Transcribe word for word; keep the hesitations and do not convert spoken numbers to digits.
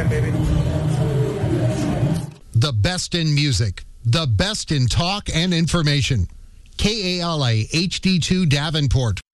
time, baby. The best in music, the best in talk and information. K A L A H D two Davenport.